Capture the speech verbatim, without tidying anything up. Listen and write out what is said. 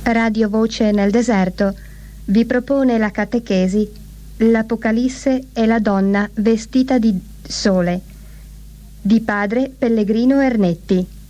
Radio Voce nel deserto vi propone la catechesi L'Apocalisse e la donna vestita di sole di padre Pellegrino Ernetti.